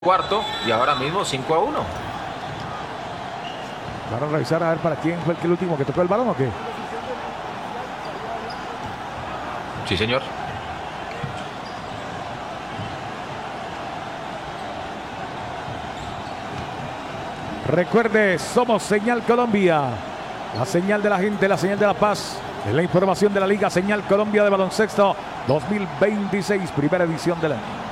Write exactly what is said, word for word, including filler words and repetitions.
Cuarto y ahora mismo cinco a uno. Van a revisar a ver para quién fue el, que el último que tocó el balón o qué. Sí, señor. Recuerde, somos Señal Colombia, la señal de la gente, la señal de la paz. Es la información de la Liga Señal Colombia de Baloncesto dos mil veintiséis, primera edición del año.